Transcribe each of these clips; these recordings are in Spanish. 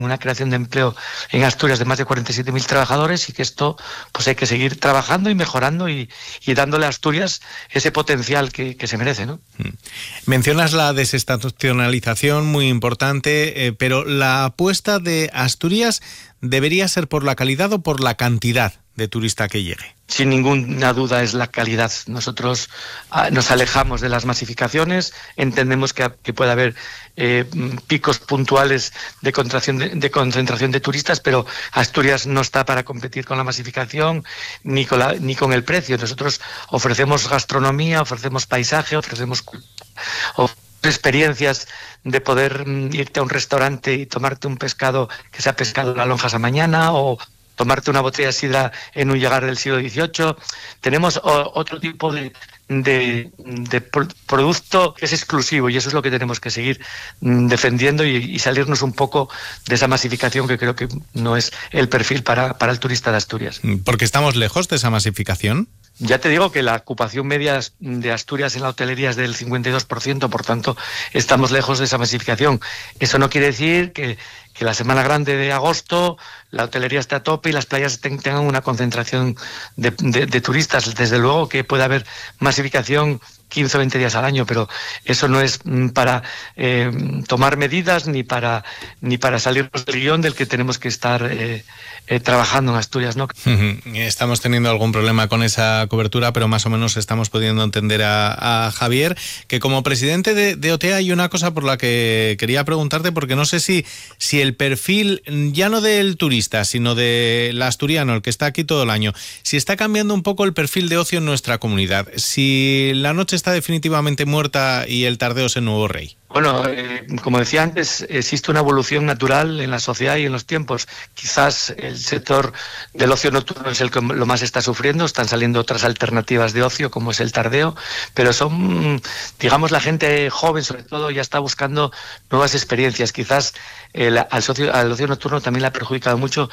una creación de empleo en Asturias de más de 47.000 trabajadores, y que esto pues hay que seguir trabajando y mejorando y dándole a Asturias ese potencial que se merece, ¿no? Mencionas la desestacionalización, muy importante, pero la apuesta de Asturias debería ser por la calidad o por la cantidad de turista que llegue. Sin ninguna duda es la calidad. Nosotros nos alejamos de las masificaciones, entendemos que puede haber picos puntuales de concentración de turistas, pero Asturias no está para competir con la masificación ni con el precio. Nosotros ofrecemos gastronomía, ofrecemos paisaje, ofrecemos experiencias de poder irte a un restaurante y tomarte un pescado que se ha pescado en la lonja esa mañana, o tomarte una botella de sidra en un llegar del siglo XVIII. Tenemos otro tipo de producto que es exclusivo, y eso es lo que tenemos que seguir defendiendo y salirnos un poco de esa masificación, que creo que no es el perfil para el turista de Asturias. ¿Porque estamos lejos de esa masificación? Ya te digo que la ocupación media de Asturias en la hotelería es del 52%, por tanto, estamos lejos de esa masificación. Eso no quiere decir que la semana grande de agosto la hotelería esté a tope y las playas tengan una concentración de turistas. Desde luego que puede haber masificación 15 o 20 días al año, pero eso no es para tomar medidas ni para salirnos del guión del que tenemos que estar trabajando en Asturias, ¿no? Estamos teniendo algún problema con esa cobertura, pero más o menos estamos pudiendo entender a Javier, que como presidente de OTEA hay una cosa por la que quería preguntarte, porque no sé si el perfil, ya no del turista, sino del asturiano, el que está aquí todo el año, si está cambiando un poco el perfil de ocio en nuestra comunidad, si la noche está definitivamente muerta y el tardeo es el nuevo rey. Bueno, como decía antes, existe una evolución natural en la sociedad y en los tiempos. Quizás el sector del ocio nocturno es el que lo más está sufriendo. Están saliendo otras alternativas de ocio, como es el tardeo, pero son, digamos, la gente joven sobre todo ya está buscando nuevas experiencias. Quizás al ocio nocturno también le ha perjudicado mucho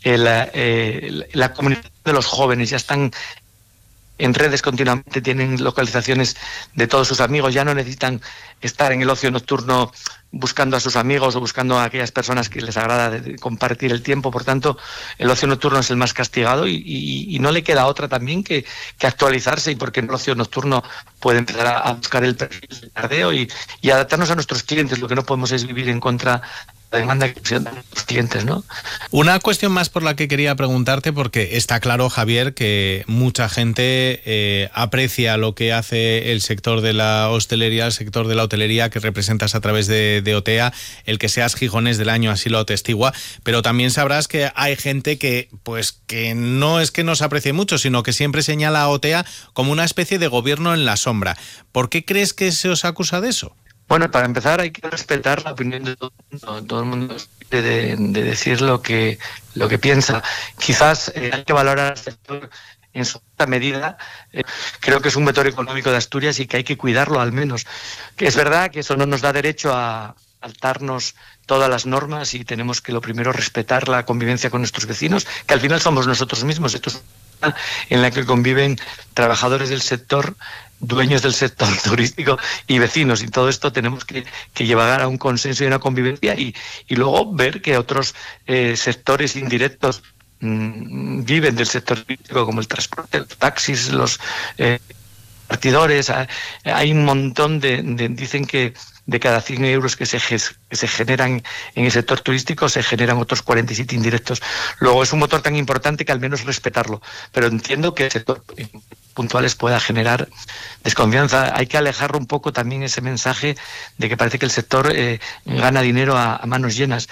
la comunidad de los jóvenes. Ya están en redes continuamente, tienen localizaciones de todos sus amigos, ya no necesitan estar en el ocio nocturno buscando a sus amigos o buscando a aquellas personas que les agrada compartir el tiempo. Por tanto, el ocio nocturno es el más castigado y no le queda otra también que actualizarse, y porque el ocio nocturno puede empezar a buscar el perfil del tardeo y adaptarnos a nuestros clientes. Lo que no podemos es vivir en contra la demanda que presentan los clientes, ¿no? Una cuestión más por la que quería preguntarte, porque está claro, Javier, que mucha gente aprecia lo que hace el sector de la hostelería, el sector de la hotelería que representas a través de OTEA. El que seas gijonés del año así lo atestigua, pero también sabrás que hay gente que no es que nos aprecie mucho, sino que siempre señala a OTEA como una especie de gobierno en la sombra. ¿Por qué crees que se os acusa de eso? Bueno, para empezar hay que respetar la opinión de todo el mundo. Todo el mundo es libre de decir lo que piensa. Quizás hay que valorar al sector en su medida. Creo que es un motor económico de Asturias y que hay que cuidarlo al menos. Que es verdad que eso no nos da derecho a saltarnos todas las normas, y tenemos que lo primero respetar la convivencia con nuestros vecinos, que al final somos nosotros mismos. Esto es una en la que conviven trabajadores del sector, dueños del sector turístico y vecinos, y todo esto tenemos que llevar a un consenso y una convivencia y luego ver que otros sectores indirectos viven del sector turístico, como el transporte, los taxis, los partidores. Hay un montón dicen que de cada 100 euros que se generan en el sector turístico se generan otros 47 indirectos. Luego es un motor tan importante que al menos respetarlo, pero entiendo que el sector puntuales pueda generar desconfianza. Hay que alejar un poco también ese mensaje de que parece que el sector gana dinero a manos llenas.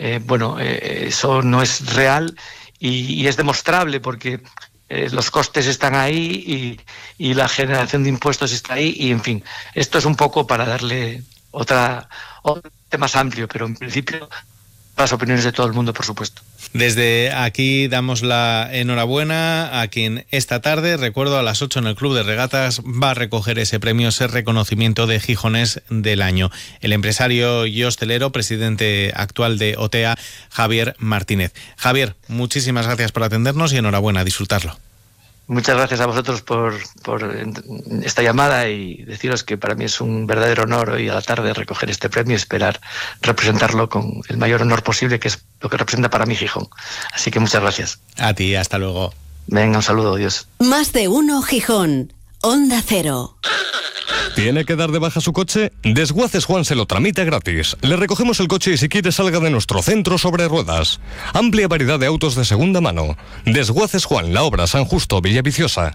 Eso no es real y es demostrable, porque los costes están ahí y la generación de impuestos está ahí, y en fin, esto es un poco para darle otro tema más amplio, pero en principio las opiniones de todo el mundo, por supuesto. Desde aquí damos la enhorabuena a quien esta tarde, recuerdo, a las 8 en el Club de Regatas va a recoger ese premio, ese reconocimiento de gijonés del año. El empresario y hostelero, presidente actual de OTEA, Javier Martínez. Javier, muchísimas gracias por atendernos y enhorabuena, a disfrutarlo. Muchas gracias a vosotros por esta llamada y deciros que para mí es un verdadero honor hoy a la tarde recoger este premio y esperar representarlo con el mayor honor posible, que es lo que representa para mí Gijón. Así que muchas gracias. A ti, hasta luego. Venga, un saludo, adiós. Más de uno Gijón, Onda Cero. ¿Tiene que dar de baja su coche? Desguaces Juan se lo tramita gratis. Le recogemos el coche y si quiere salga de nuestro centro sobre ruedas. Amplia variedad de autos de segunda mano. Desguaces Juan, La Obra, San Justo, Villaviciosa.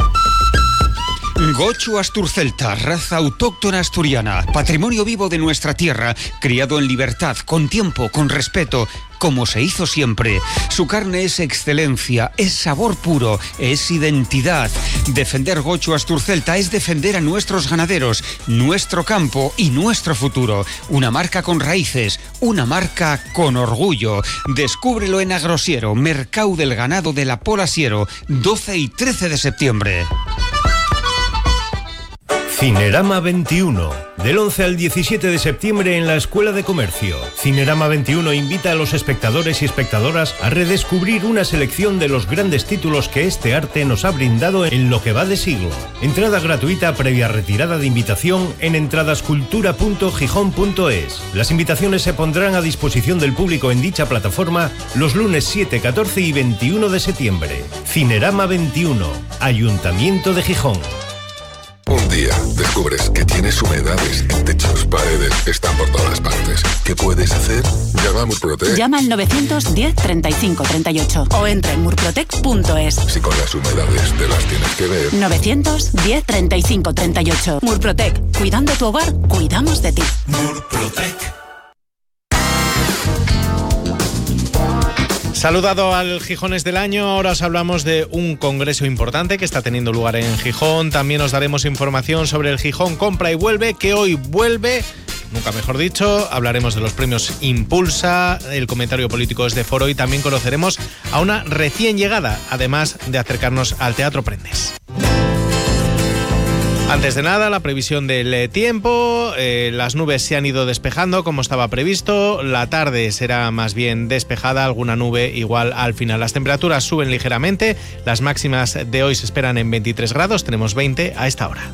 Gochu asturcelta, raza autóctona asturiana, patrimonio vivo de nuestra tierra, criado en libertad, con tiempo, con respeto, como se hizo siempre. Su carne es excelencia, es sabor puro, es identidad. Defender Gochu asturcelta es defender a nuestros ganaderos, nuestro campo y nuestro futuro. Una marca con raíces, una marca con orgullo. Descúbrelo en Agrosiero, Mercado del Ganado de la Pola Siero, 12 y 13 de septiembre. Cinerama 21, del 11 al 17 de septiembre en la Escuela de Comercio. Cinerama 21 invita a los espectadores y espectadoras a redescubrir una selección de los grandes títulos que este arte nos ha brindado en lo que va de siglo. Entrada gratuita previa retirada de invitación en entradascultura.gijón.es. Las invitaciones se pondrán a disposición del público en dicha plataforma los lunes 7, 14 y 21 de septiembre. Cinerama 21, Ayuntamiento de Gijón. Un día descubres que tienes humedades en techos, paredes, están por todas partes. ¿Qué puedes hacer? Llama a Murprotec. Llama al 910 35 38 o entra en murprotec.es. Si con las humedades te las tienes que ver. 910 35 38. Murprotec. Cuidando tu hogar, cuidamos de ti. Murprotec. Saludado al Gijones del Año, ahora os hablamos de un congreso importante que está teniendo lugar en Gijón. También os daremos información sobre el Gijón Compra y Vuelve, que hoy vuelve, nunca mejor dicho. Hablaremos de los premios Impulsa, el comentario político es de Foro y también conoceremos a una recién llegada, además de acercarnos al Teatro Prendes. Antes de nada, la previsión del tiempo. Las nubes se han ido despejando como estaba previsto. La tarde será más bien despejada, alguna nube igual al final. Las temperaturas suben ligeramente. Las máximas de hoy se esperan en 23 grados. Tenemos 20 a esta hora.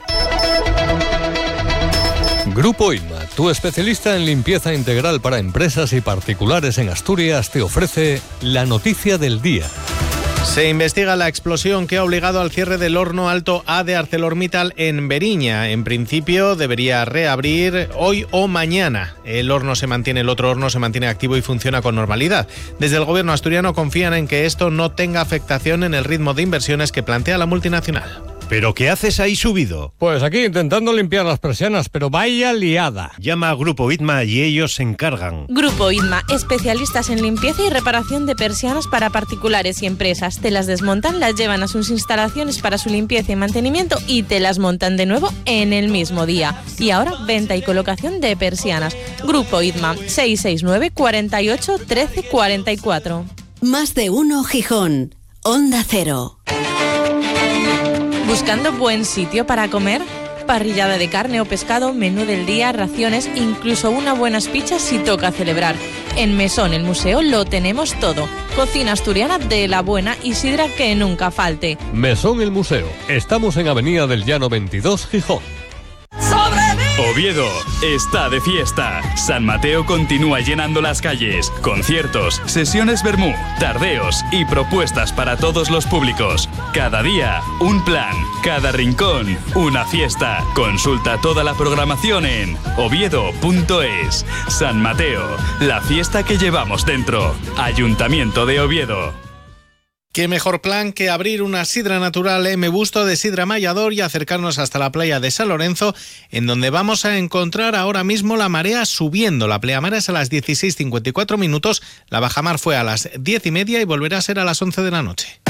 Grupo ITMA, tu especialista en limpieza integral para empresas y particulares en Asturias, te ofrece la noticia del día. Se investiga la explosión que ha obligado al cierre del horno Alto A de ArcelorMittal en Beriña. En principio debería reabrir hoy o mañana. El otro horno se mantiene activo y funciona con normalidad. Desde el gobierno asturiano confían en que esto no tenga afectación en el ritmo de inversiones que plantea la multinacional. ¿Pero qué haces ahí subido? Pues aquí intentando limpiar las persianas, pero vaya liada. Llama a Grupo ITMA y ellos se encargan. Grupo ITMA, especialistas en limpieza y reparación de persianas para particulares y empresas. Te las desmontan, las llevan a sus instalaciones para su limpieza y mantenimiento y te las montan de nuevo en el mismo día. Y ahora, venta y colocación de persianas. Grupo ITMA, 669 48 13 44. Más de uno Gijón, Onda Cero. ¿Buscando buen sitio para comer? Parrillada de carne o pescado, menú del día, raciones, incluso unas buenas pizzas si toca celebrar. En Mesón, el museo, lo tenemos todo. Cocina asturiana de la buena y sidra que nunca falte. Mesón el Museo. Estamos en Avenida del Llano 22, Gijón. Oviedo está de fiesta. San Mateo continúa llenando las calles. Conciertos, sesiones vermú, tardeos y propuestas para todos los públicos. Cada día, un plan. Cada rincón, una fiesta. Consulta toda la programación en oviedo.es. San Mateo, la fiesta que llevamos dentro. Ayuntamiento de Oviedo. Qué mejor plan que abrir una sidra natural M Busto de Sidra Mallador y acercarnos hasta la playa de San Lorenzo, en donde vamos a encontrar ahora mismo la marea subiendo. La pleamar es a las 16:54 minutos, la bajamar fue a las 10:30 y volverá a ser a las 11 de la noche.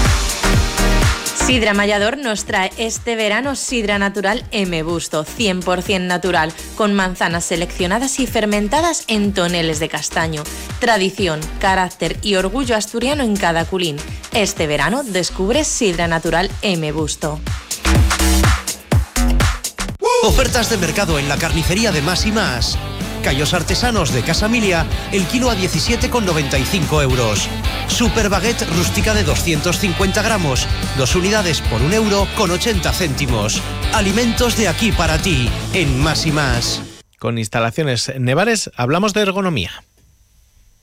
Sidra Mallador nos trae este verano sidra natural M Busto, 100% natural, con manzanas seleccionadas y fermentadas en toneles de castaño. Tradición, carácter y orgullo asturiano en cada culín. Este verano descubre sidra natural M Busto. Ofertas de mercado en la carnicería de Más y Más. Callos artesanos de Casa Emilia, el kilo a 17,95 euros. Super baguette rústica de 250 gramos, 2 unidades por 1 euro con 80 céntimos. Alimentos de aquí para ti, en Más y Más. Con Instalaciones Nevares hablamos de ergonomía.